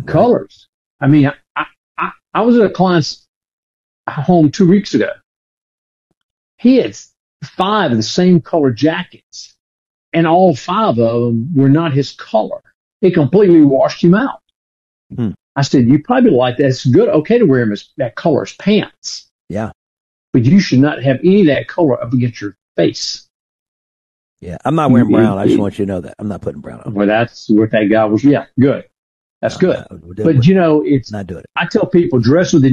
colors. I mean, I was at a client's home 2 weeks ago. He had 5 of the same color jackets, and all 5 of them were not his color. It completely washed him out. Hmm. I said, you probably like that. It's good, okay to wear him as that color as pants. Yeah. But you should not have any of that color up against your face. Yeah. I'm not wearing brown. I just want you to know that. I'm not putting brown on. Well, that's what that guy was. Yeah, good. That's good. No, but, it's, not doing it. I tell people, dress with